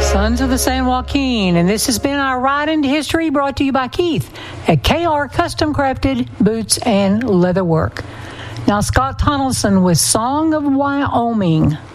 Sons of the San Joaquin, and this has been our Ride into History brought to you by Keith at KR Custom Crafted Boots and Leatherwork. Now, Scott Donaldson with Song of Wyoming.